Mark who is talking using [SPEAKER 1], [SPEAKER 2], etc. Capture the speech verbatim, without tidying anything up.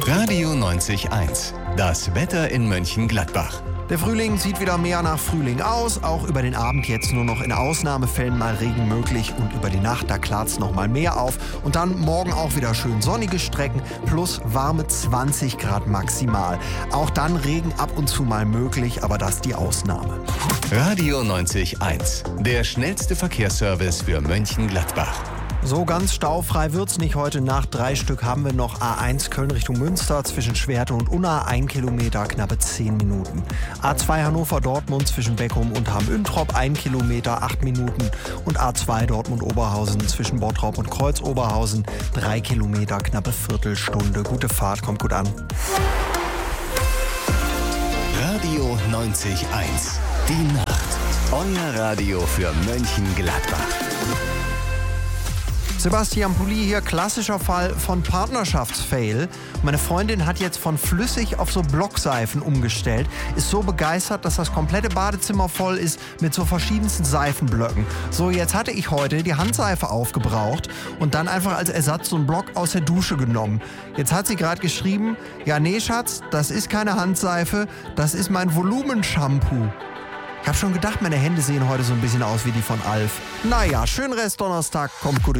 [SPEAKER 1] Radio neunzig eins. Das Wetter in Mönchengladbach.
[SPEAKER 2] Der Frühling sieht wieder mehr nach Frühling aus. Auch über den Abend jetzt nur noch in Ausnahmefällen mal Regen möglich. Und über die Nacht, da klart es noch mal mehr auf. Und dann morgen auch wieder schön sonnige Strecken plus warme zwanzig Grad maximal. Auch dann Regen ab und zu mal möglich, aber das die Ausnahme.
[SPEAKER 1] Radio neunzig eins. Der schnellste Verkehrsservice für Mönchengladbach.
[SPEAKER 2] So ganz staufrei wird's nicht heute. Nach drei Stück haben wir noch A eins Köln Richtung Münster zwischen Schwerte und Unna, ein Kilometer, knappe zehn Minuten. A zwei Hannover-Dortmund zwischen Beckum und Hamm-Üntrop, ein Kilometer, acht Minuten. Und A zwei Dortmund-Oberhausen zwischen Bottrop und Kreuz-Oberhausen, drei Kilometer, knappe Viertelstunde. Gute Fahrt, kommt gut an.
[SPEAKER 1] Radio neunzig eins. Die Nacht. Euer Radio für Mönchengladbach.
[SPEAKER 2] Sebastian Pulli hier, klassischer Fall von Partnerschaftsfail. Meine Freundin hat jetzt von flüssig auf so Blockseifen umgestellt, ist so begeistert, dass das komplette Badezimmer voll ist mit so verschiedensten Seifenblöcken. So, jetzt hatte ich heute die Handseife aufgebraucht und dann einfach als Ersatz so einen Block aus der Dusche genommen. Jetzt hat sie gerade geschrieben, ja nee Schatz, das ist keine Handseife, das ist mein Volumenshampoo. Ich habe schon gedacht, meine Hände sehen heute so ein bisschen aus wie die von Alf. Naja, schönen Rest Donnerstag, kommt gut.